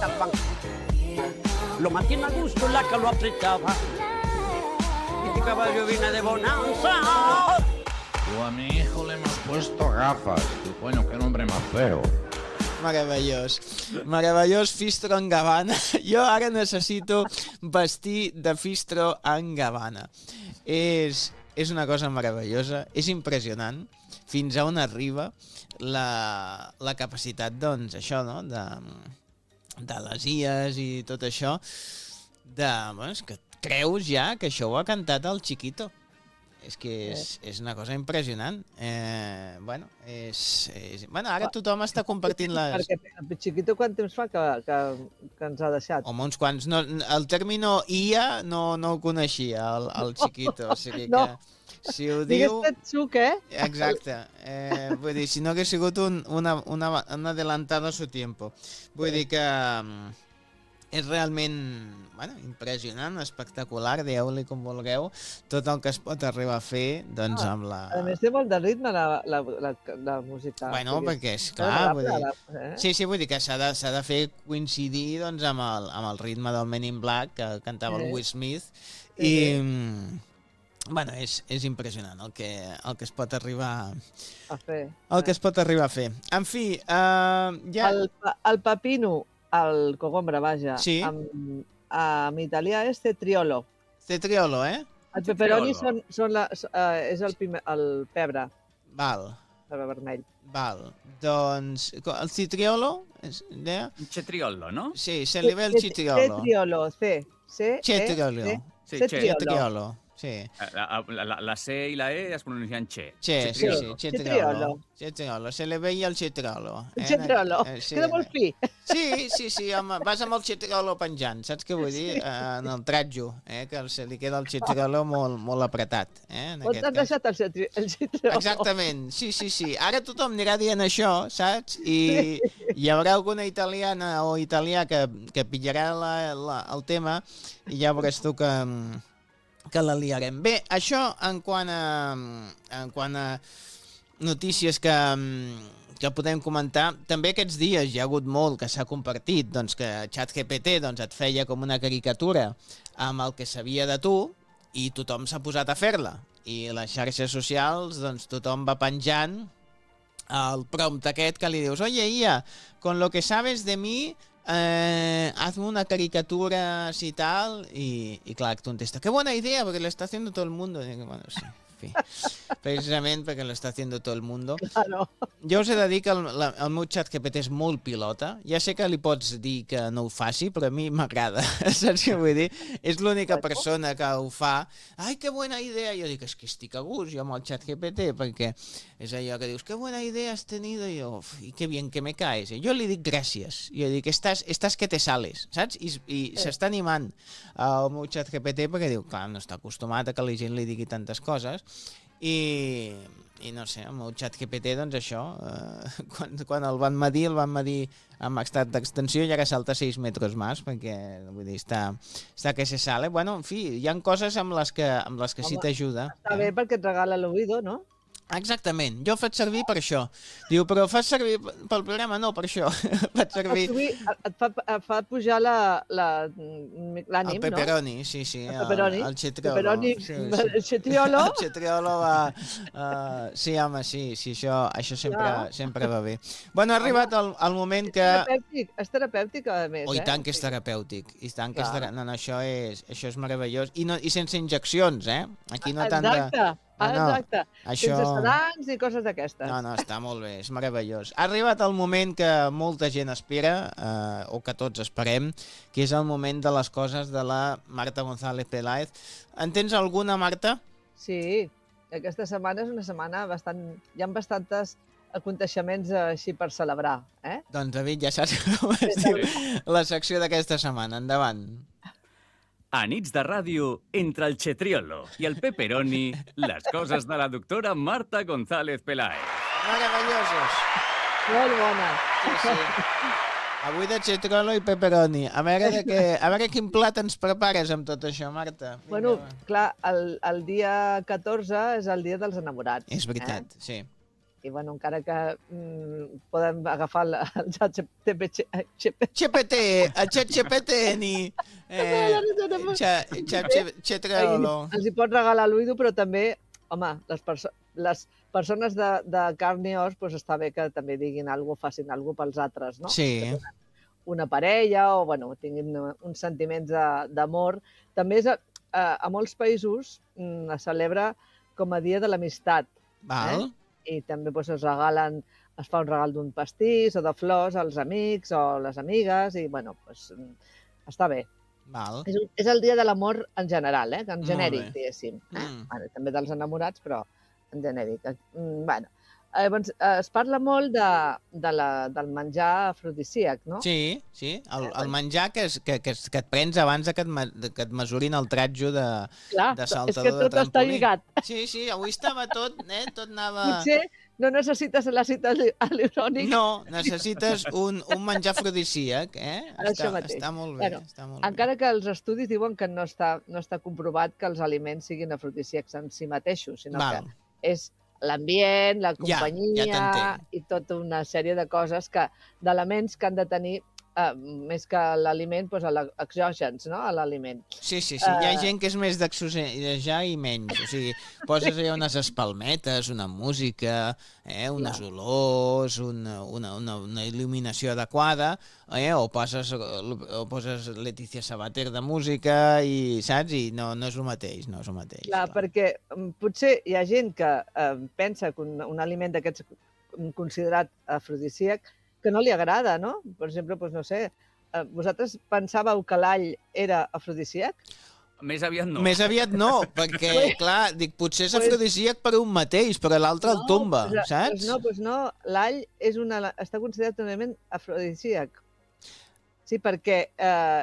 al banco. Lo mantiene a gusto, la que lo apretaba. Y el caballo viene de bonanza. Yo a mi hijo le hemos puesto gafas. Y coño, qué nombre más feo. Meravellós. Meravellós Fistro en Gabbana. Jo ara necessito vestir de Fistro en Gabbana. És una cosa meravellosa, és impressionant fins a on arriba la capacitat, doncs, això, no?, de les IAs i tot això, és que creus ja que això ho ha cantat el Chiquito. És que és una cosa impressionant. Bueno, ara tothom està compartint les... Perquè el Chiquito quant temps fa que ens ha deixat? Home, uns quants. No, el tèrmino IA no ho coneixia, el Chiquito. O sigui que, si ho diu... Digues Tetsuc, Exacte. Vull dir, si no hagués sigut un adelantado a su tiempo. Vull dir que... és realment impressionant, espectacular, dieu-li com vulgueu, tot el que es pot arribar a fer doncs, amb la... A més, té molt de ritme la música. Bueno, perquè és clar, vull dir... Sí, vull dir que s'ha de fer coincidir doncs, amb el ritme del Men in Black, que cantava el Will Smith, i... Bueno, és impressionant el que es pot arribar a fer. El que es pot arribar a fer. En fi, ja... El pepino, el cogombre, vaja, sí. En italià és cetriolo. Cetriolo, El pepperoni és el pebre. Val. Pebre vermell. Val. Doncs el citriolo... Un cetriolo, no? Sí, se li ve el citriolo. Cetriolo, Cetriolo. Cetriolo. Sí. La C i la E es pronuncien che. Che, sí, cetriolo. Cetriolo, se le veia el cetriolo. El cetriolo, queda molt fi. Sí, home, vas amb el cetriolo penjant, saps què vull dir? En el tratjo, que se li queda el cetriolo molt apretat. On t'has deixat el cetriolo? Exactament, sí. Ara tothom anirà dient això, saps? I hi haurà alguna italiana o italià que pillarà el tema i ja veuràs tu que la liarem. Bé, això en quant a notícies que podem comentar. També aquests dies hi ha hagut molt que s'ha compartit, doncs que ChatGPT et feia com una caricatura amb el que sabia de tu i tothom s'ha posat a fer-la. I les xarxes socials, doncs tothom va penjant el prompt aquest que li dius: oye, IA, con lo que sabes de mí... hazme una caricatura así tal y claro, contesta, qué buena idea porque lo está haciendo todo el mundo. Y, bueno, sí, precisament perquè l'està haciendo todo el mundo. Claro. Jo us he de dir que el meu ChatGPT és molt pilota. Ja sé que li pots dir que no ho faci, però a mi m'agrada. Saps què vull dir? És l'única persona que ho fa. Ai, que bona idea! Jo dic, és que estic a gust jo amb el ChatGPT, perquè és allò que dius, que bona idea has tenido, i jo, i que bien que me caes. Jo li dic gràcies. Jo dic, estàs que te sales, saps? I s'està animant el meu ChatGPT perquè diu, clar, no està acostumat a que la gent li digui tantes coses. I no sé, el meu ChatGPT, doncs això, quan el van medir amb estat d'extensió i ara salta 6 metres més, perquè vull dir, està que se sale. Bueno, en fi, hi ha coses amb les que sí t'ajuda. Està bé perquè et regala l'oïdo, no? Exactament, jo ho faig servir per això. Diu, però ho fas servir pel programa? No, per això. Faig servir... Et fa pujar l'ànim, no? El pepperoni, sí. El pepperoni. El cetriolo. El cetriolo. El cetriolo va... Sí, home, sí, això sempre va bé. Bueno, ha arribat el moment que... És terapèutic, a més, I tant que és terapèutic. I tant que és terapèutic. No, això és meravellós. I sense injeccions, Aquí no tant de... Exacte. Això... Sense sedants i coses d'aquestes. No, està molt bé, és meravellós. Ha arribat el moment que molta gent espera, o que tots esperem, que és el moment de les coses de la Marta González Peláez. En tens alguna, Marta? Sí, aquesta setmana és una setmana bastant... Hi ha bastants aconteixements així per celebrar, Doncs, David, ja saps com es diu la secció d'aquesta setmana. Endavant. A nits de ràdio, entre el cetriolo i el pepperoni, les coses de la doctora Marta González Peláez. Meravellosos. Molt bona. Sí. Avui de cetriolo i pepperoni. A veure quin plat ens prepares amb tot això, Marta. Bueno, clar, el dia 14 és el dia dels enamorats. És veritat, sí. bueno, encara que podem agafar el GPT, el ChatGPT ni... Xetreolo. els hi pot regalar l'Uido, però també, home, les persones de carn i os, doncs està bé que també diguin alguna cosa, facin alguna cosa pels altres, no? Sí. Que tenen una parella o, bueno, tinguin uns sentiments d'amor. També és, a molts països es celebra com a dia de l'amistat. Val. I també doncs, es fa un regal d'un pastís o de flors als amics o les amigues i, bueno, doncs, està bé. Val. És el dia de l'amor en general, en Molt genèric, bé. diguéssim. Bueno, també dels enamorats, però en genèric. Bueno, llavors, es parla molt del menjar afrodisíac, no? Sí, sí. El menjar que et prens abans que et mesurin el tratjo de saltador és que tot de està trampolí. lligat. Sí, sí, avui estava tot, tot anava... Potser no necessites l'àcid hialurònic. No, necessites un menjar afrodisíac, Això mateix. Està molt bé, Bueno, està molt bé. encara que els estudis diuen que no està comprovat que els aliments siguin afrodisíacs en si mateixos, sinó Val. que és l'ambient, la Ja companyia t'entenc. i tota una sèrie de coses d'elements que han de tenir més que l'aliment, doncs, exògens, no?, a l'aliment. Sí, sí, sí. Hi ha gent que és més d'exogejar i menys. O sigui, poses allà unes espalmetes, una música, unes olors, una il·luminació adequada, o poses Leticia Sabater de música i, saps? I no és el mateix, no és el mateix. Clar, perquè potser hi ha gent que pensa que un aliment d'aquests considerat afrodisíac que no li agrada, no? Per exemple, doncs no sé, vosaltres pensàveu que l'all era afrodisíac? Més aviat no. Més aviat no, perquè, clar, dic, potser és afrodisíac per un mateix, però l'altre el tomba, saps? Doncs no, l'all està considerat un element afrodisíac. Sí, perquè